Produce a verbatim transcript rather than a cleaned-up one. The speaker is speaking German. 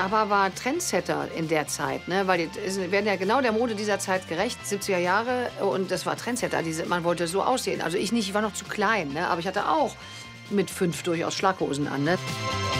aber war Trendsetter in der Zeit, ne? Weil die ist- werden ja genau der Mode dieser Zeit gerecht, siebziger Jahre. Und das war Trendsetter. Diese, man wollte so aussehen. Also ich nicht, ich war noch zu klein, ne? Aber ich hatte auch mit fünf durchaus Schlaghosen an, ne?